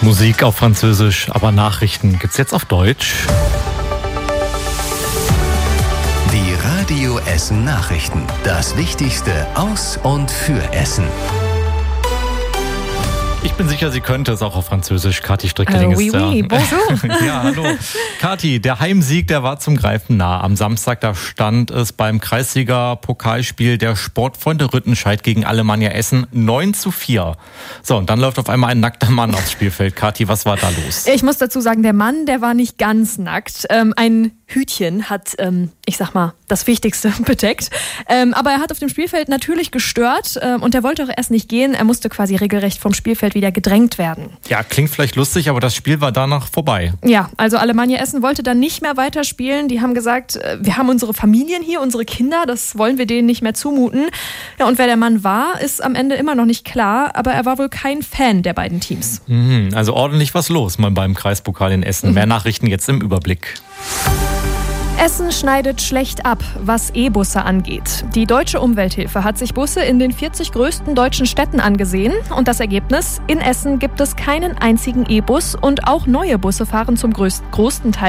Musik auf Französisch, aber Nachrichten gibt's jetzt auf Deutsch. Die Radio Essen Nachrichten. Das Wichtigste aus und für Essen. Ich bin sicher, sie könnte es auch auf Französisch. Kathi Strickeling ist da. Oui, bonjour. Ja, hallo. Kathi, der Heimsieg, der war zum Greifen nah. Am Samstag, da stand es beim Kreisliga-Pokalspiel der Sportfreunde Rüttenscheid gegen Alemannia Essen 9:4. So, und dann läuft auf einmal ein nackter Mann aufs Spielfeld. Kathi, was war da los? Ich muss dazu sagen, der Mann, der war nicht ganz nackt. Ein Hütchen hat, ich sag mal, das Wichtigste bedeckt. Aber er hat auf dem Spielfeld natürlich gestört und er wollte auch erst nicht gehen. Er musste quasi regelrecht vom Spielfeld wieder gedrängt werden. Ja, klingt vielleicht lustig, aber das Spiel war danach vorbei. Ja, also Alemannia Essen wollte dann nicht mehr weiterspielen. Die haben gesagt, wir haben unsere Familien hier, unsere Kinder, das wollen wir denen nicht mehr zumuten. Ja, und wer der Mann war, ist am Ende immer noch nicht klar, aber er war wohl kein Fan der beiden Teams. Also ordentlich was los mal beim Kreispokal in Essen. Mehr Nachrichten jetzt im Überblick. Essen schneidet schlecht ab, was E-Busse angeht. Die Deutsche Umwelthilfe hat sich Busse in den 40 größten deutschen Städten angesehen. Und das Ergebnis? In Essen gibt es keinen einzigen E-Bus und auch neue Busse fahren zum größten Teil